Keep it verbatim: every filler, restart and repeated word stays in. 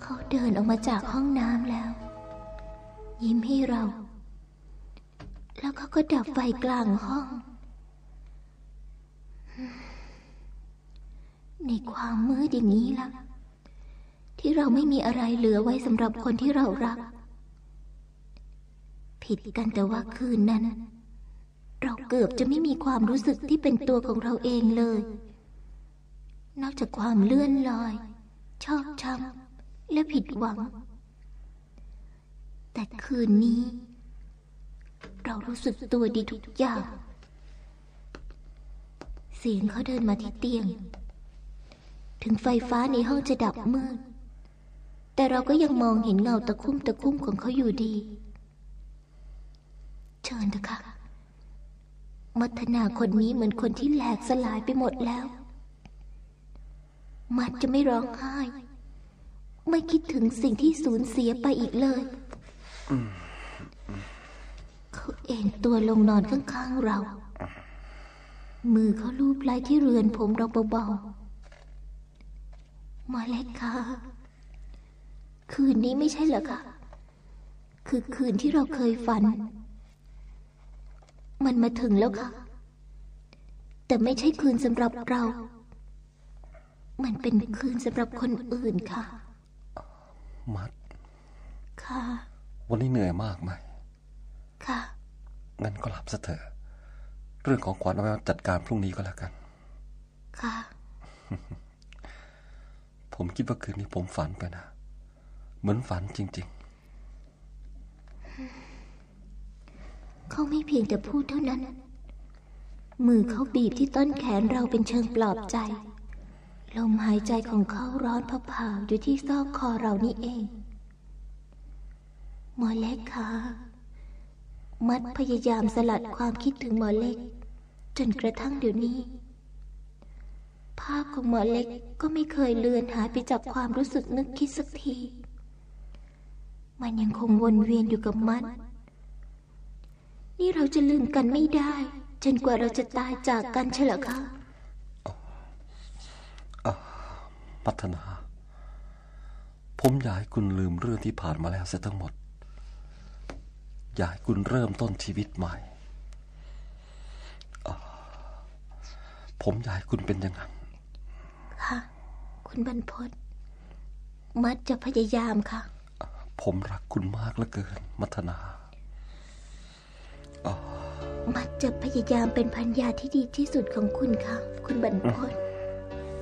เขาเดินออกมาจากห้องน้ำแล้วยิ้มให้เราแล้วเขาก็ดับไฟกลางห้องในความมืดอย่างนี้ล่ะที่เราไม่มีอะไรเหลือไว้สำหรับคนที่เรารักผิดกันแต่ว่าคืนนั้นเราเกือบจะไม่มีความรู้สึกที่เป็นตัวของเราเองเลยนอกจากความเลื่อนลอยชอกช้ำและผิดหวังแต่คืนนี้เรารู้สึกตัวดีทุกอย่างเสียงเขาเดินมาที่เตียงถึงไฟฟ้าในห้องจะดับมืดแต่เราก็ยังมองเห็นเงาตะคุ่มตะคุ่มของเขาอยู่ดีเชิญเถอะค่ะมัทนาคนนี้เหมือนคนที่แหลกสลายไปหมดแล้วมัดจะไม่ร้องไห้ไม่คิดถึงสิ่งที่สูญเสียไปอีกเลยเขาเอนตัวลงนอนข้างๆเรามือเขาลูบไล้ที่เรือนผมเราเบาๆมาเล็กค่ะคืนนี้ไม่ใช่เหรอคะคือคืนที่เราเคยฝันมันมาถึงแล้วค่ะแต่ไม่ใช่คืนสำหรับเรามันเป็นคืนสำหรับคนอื่นค่ะมัดค่ะวันนี้เหนื่อยมากไหมค่ะงั้นก็หลับซะเถอะเรื่องของขวัญเอาไว้จัดการพรุ่งนี้ก็แล้วกันค่ะผมคิดว่าคืนนี้ผมฝันไปนะเหมือนฝันจริงๆเขาไม่เพียงแต่พูดเท่านั้นมือเขาบีบที่ต้นแขนเราเป็นเชิงปลอบใจลมหายใจของเขาร้อนเผาๆอยู่ที่ซอกคอเรานี่เองหมอเล็กค่ะมัดพยายามสลัดความคิดถึงหมอเล็กจนกระทั่งเดี๋ยวนี้ภาพของหมอเล็กก็ไม่เคยเลือนหายไปจากความรู้สึกนึกคิดสักทีมันยังคงวนเวียนอยู่กับมัดนี่เราจะลืมกันไม่ได้จนกว่าเราจะตายจากกันใช่หรือคะพัฒนาผมอยากให้คุณลืมเรื่องที่ผ่านมาแล้วเสียทั้งหมดอยากให้คุณเริ่มต้นชีวิตใหม่ผมอยากให้คุณเป็นอย่างนั้นค่ะคุณบรรพตมัดจะพยายามค่ะผมรักคุณมากเหลือเกินมัทนามัดจะพยายามเป็นภรรยาที่ดีที่สุดของคุณค่ะคุณบรรพต